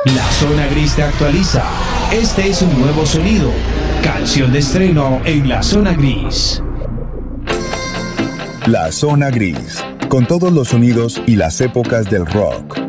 La Zona Gris te actualiza. Este es un nuevo sonido. Canción de estreno en La Zona Gris. La Zona Gris, con todos los sonidos y las épocas del rock.